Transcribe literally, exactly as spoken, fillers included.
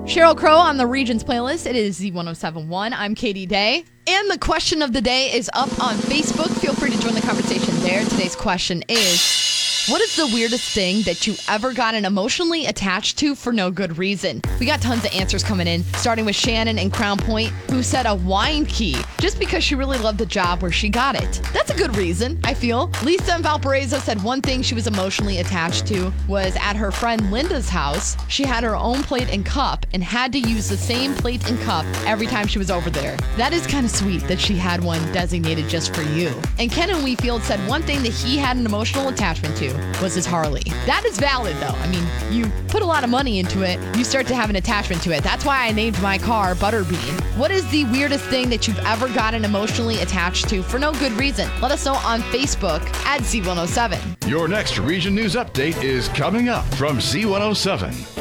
Sheryl Crow on the Regions playlist. It is Z ten seventy-one. I'm Katie Day. And the question of the day is up on Facebook. Feel free to join the conversation there. Today's question is, what is the weirdest thing that you ever gotten emotionally attached to for no good reason? We got tons of answers coming in, starting with Shannon in Crown Point, who said a wine key, just because she really loved the job where she got it. That's a good reason, I feel. Lisa in Valparaiso said one thing she was emotionally attached to was at her friend Linda's house. She had her own plate and cup and had to use the same plate and cup every time she was over there. That is kind of sweet that she had one designated just for you. And Ken in Wheatfield said one thing that he had an emotional attachment to was his Harley. That is valid, though. I mean, you put a lot of money into it, you start to have an attachment to it. That's why I named my car Butterbean. What is the weirdest thing that you've ever gotten emotionally attached to for no good reason? Let us know on Facebook at Z one oh seven. Your next Region News Update is coming up from Z one oh seven.